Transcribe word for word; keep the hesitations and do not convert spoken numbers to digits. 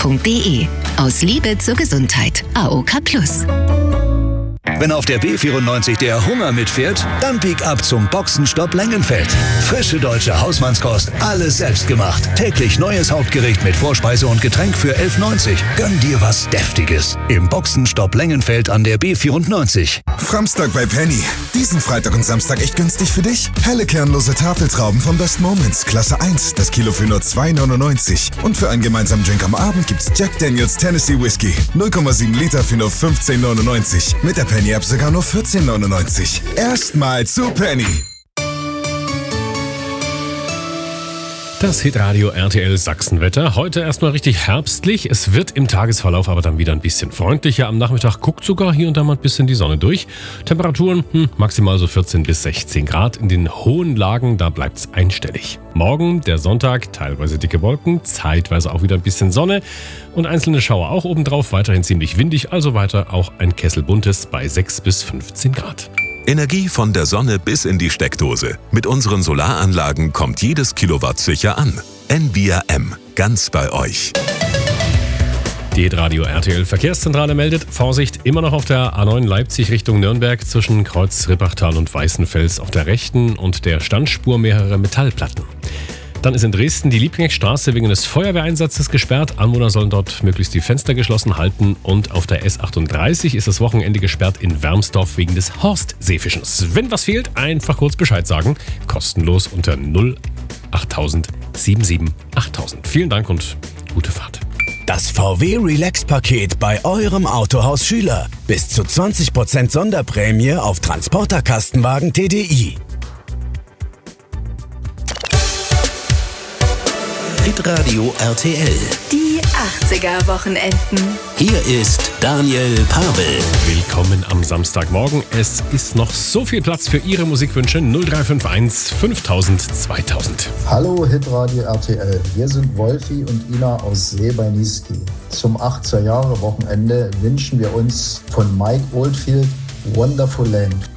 punkt de. Aus Liebe zur Gesundheit. A O K Plus. Wenn auf der B vierundneunzig der Hunger mitfährt, dann bieg ab zum Boxenstopp Lengenfeld. Frische deutsche Hausmannskost, alles selbst gemacht. Täglich neues Hauptgericht mit Vorspeise und Getränk für elf neunzig. Gönn dir was Deftiges. Im Boxenstopp Lengenfeld an der B vierundneunzig. Framstag bei Penny. Diesen Freitag und Samstag echt günstig für dich. Helle kernlose Tafeltrauben von Best Moments, Klasse eins, das Kilo für nur zwei neunundneunzig. Und für einen gemeinsamen Drink am Abend gibt's Jack Daniels Tennessee Whiskey. null Komma sieben Liter für nur fünfzehn neunundneunzig. Mit der Penny-App sogar nur vierzehn neunundneunzig. Erstmal zu Penny. Das Hitradio R T L Sachsenwetter. Heute erstmal richtig herbstlich. Es wird im Tagesverlauf aber dann wieder ein bisschen freundlicher. Am Nachmittag guckt sogar hier und da mal ein bisschen die Sonne durch. Temperaturen hm, maximal so vierzehn bis sechzehn Grad. In den hohen Lagen, da bleibt's einstellig. Morgen, der Sonntag, teilweise dicke Wolken, zeitweise auch wieder ein bisschen Sonne und einzelne Schauer auch obendrauf. Weiterhin ziemlich windig, also weiter auch ein Kessel buntes bei sechs bis fünfzehn Grad. Energie von der Sonne bis in die Steckdose. Mit unseren Solaranlagen kommt jedes Kilowatt sicher an. Envia M. Ganz bei euch. Die Hitradio R T L Verkehrszentrale meldet, Vorsicht, immer noch auf der A neun Leipzig Richtung Nürnberg zwischen Kreuz Rippachtal und Weißenfels auf der rechten und der Standspur mehrere Metallplatten. Dann ist in Dresden die Liebknechtstraße wegen des Feuerwehreinsatzes gesperrt. Anwohner sollen dort möglichst die Fenster geschlossen halten. Und auf der S achtunddreißig ist das Wochenende gesperrt in Wermsdorf wegen des Horstseefischens. Wenn was fehlt, einfach kurz Bescheid sagen. Kostenlos unter null achttausend siebenundsiebzig achttausend. Vielen Dank und gute Fahrt. Das V W Relax-Paket bei eurem Autohaus Schüler. Bis zu zwanzig Prozent Sonderprämie auf Transporterkastenwagen T D I. Hitradio R T L. Die achtziger-Wochenenden. Hier ist Daniel Pavel. Willkommen am Samstagmorgen. Es ist noch so viel Platz für Ihre Musikwünsche. null drei fünf eins fünftausend zweitausend. Hallo Hitradio R T L. Wir sind Wolfi und Ina aus See bei Niesky. Zum achtziger Jahre Wochenende wünschen wir uns von Mike Oldfield Wonderful Land.